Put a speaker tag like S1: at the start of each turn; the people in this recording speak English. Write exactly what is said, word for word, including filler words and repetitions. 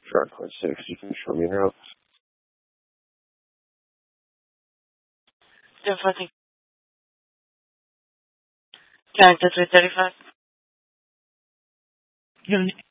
S1: five point six. You can show me now.
S2: Definitely. Character three thirty-five.
S3: You have an